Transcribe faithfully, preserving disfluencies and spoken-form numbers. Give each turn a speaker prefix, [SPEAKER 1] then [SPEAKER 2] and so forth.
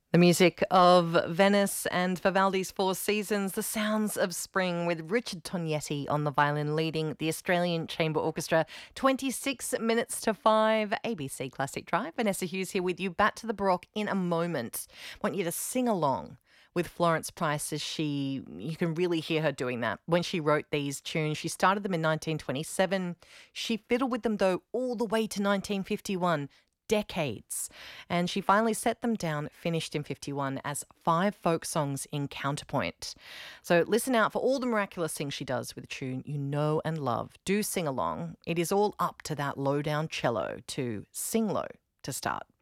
[SPEAKER 1] The music of Venice and Vivaldi's Four Seasons, the sounds of spring with Richard Tognetti on the violin leading the Australian Chamber Orchestra. twenty-six minutes to five, A B C Classic Drive. Vanessa Hughes here with you. Back to the Baroque in a moment. I want you to sing along with Florence Price as she, you can really hear her doing that. When she wrote these tunes, she started them in nineteen twenty-seven. She fiddled with them, though, all the way to nineteen fifty-one. Decades. And she finally set them down, finished in fifty-one, as five folk songs in counterpoint. So listen out for all the miraculous things she does with a tune you know and love. Do sing along. It is all up to that low down cello to sing low to start.